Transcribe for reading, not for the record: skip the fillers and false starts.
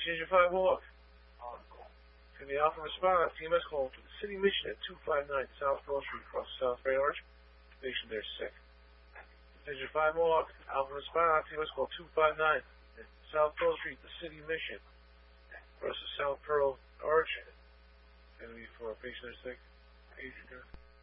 Contingent 5 walk. To the Alpha response, TMS call to the City Mission at 259 South Pearl Street, across the South Bay Arch. Patient there sick. Contingent 5 walk. Alpha response, TMS call 259 South Pearl Street, the City Mission, across the South Pearl Arch. 74 patient there sick. Patient there.